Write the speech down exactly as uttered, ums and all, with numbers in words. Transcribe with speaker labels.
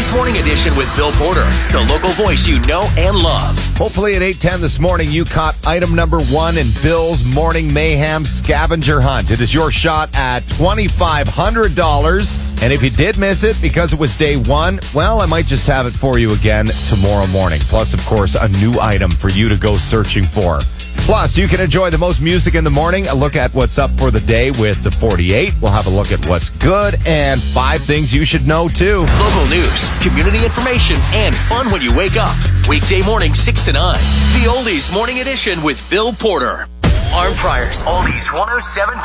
Speaker 1: Oldies Morning Edition with Bill Porter, the local voice you know and love.
Speaker 2: Hopefully at eight ten this morning, you caught item number one in Bill's Morning Mayhem Scavenger Hunt. It is your shot at twenty-five hundred dollars. And if you did miss it because it was day one, well, I might just have it for you again tomorrow morning. Plus, of course, a new item for you to go searching for. Plus, you can enjoy the most music in the morning, a look at what's up for the day with the forty-eight. We'll have a look at what's good and five things you should know, too.
Speaker 1: Local news, community information, and fun when you wake up. Weekday morning, six to nine. The Oldies Morning Edition with Bill Porter. Arm Priors, Oldies one oh seven point